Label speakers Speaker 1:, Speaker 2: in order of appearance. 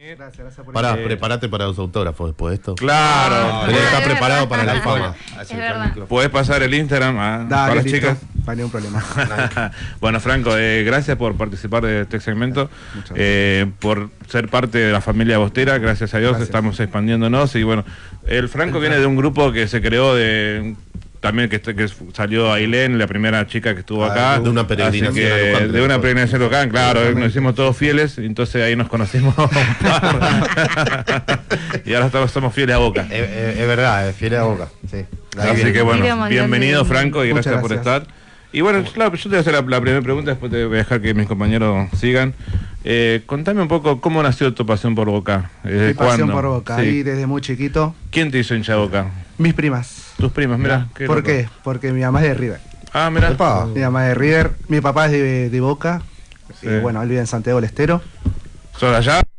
Speaker 1: Gracias por
Speaker 2: Pará, prepárate para los autógrafos después de esto.
Speaker 3: Claro.
Speaker 2: Tenés que estar preparado para la fama.
Speaker 4: Es verdad.
Speaker 3: Podés pasar el Instagram para las chicas.
Speaker 1: No hay ningún problema.
Speaker 3: Bueno, Franco, gracias por participar de este segmento, por ser parte de la familia Bostera. Gracias a Dios estamos expandiéndonos. Y bueno, el Franco viene de un grupo que se creó también que salió Ailén, la primera chica que estuvo acá.
Speaker 2: De una peregrinación.
Speaker 3: De una peregrinación local, claro. Nos hicimos todos fieles, entonces ahí nos conocimos un par. Y ahora somos fieles a Boca.
Speaker 5: Es verdad, es fiel a Boca. Sí.
Speaker 3: Así que bueno, bienvenido Franco y
Speaker 1: Muchas
Speaker 3: gracias por estar. Y bueno, claro, yo te voy a hacer la primera pregunta, después te voy a dejar que mis compañeros sigan. Contame un poco cómo nació tu pasión por Boca.
Speaker 1: Mi pasión por Boca,
Speaker 3: Sí.
Speaker 1: ahí desde muy chiquito.
Speaker 3: ¿Quién te hizo hincha de Boca?
Speaker 1: Mis primas.
Speaker 3: Tus primas, mira.
Speaker 1: ¿Por qué? Porque mi mamá es de River.
Speaker 3: Ah, mira.
Speaker 1: Mi mamá es de River, mi papá es de Boca.
Speaker 3: Sí.
Speaker 1: Y bueno, él vive en Santiago del Estero.
Speaker 3: ¿Sos de allá?